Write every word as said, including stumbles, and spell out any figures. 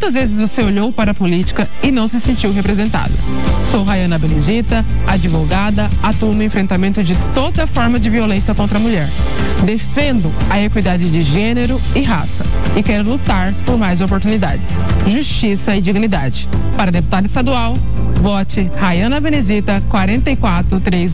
Quantas vezes você olhou para a política e não se sentiu representado? Sou Rayana Benedita, advogada, atuo no enfrentamento de toda forma de violência contra a mulher. Defendo a equidade de gênero e raça e quero lutar por mais oportunidades, justiça e dignidade. Para deputada estadual, vote Rayana Benedita quatro quatro três.